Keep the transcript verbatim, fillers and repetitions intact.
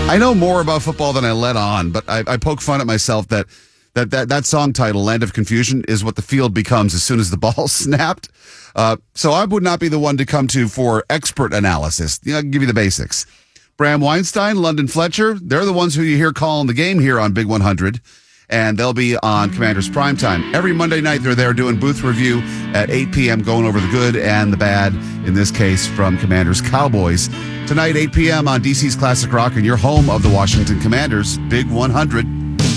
I know more about football than I let on, but I, I poke fun at myself that, that that that song title, Land of Confusion, is what the field becomes as soon as the ball snapped. Uh, so I would not be the one to come to for expert analysis. You know, I can give you the basics. Bram Weinstein, London Fletcher, they're the ones who you hear calling the game here on Big one hundred. And they'll be on Commanders Primetime. Every Monday night, they're there doing booth review at eight p.m., going over the good and the bad, in this case, from Commanders Cowboys. Tonight, eight p.m. on D C's Classic Rock and your home of the Washington Commanders, Big one hundred.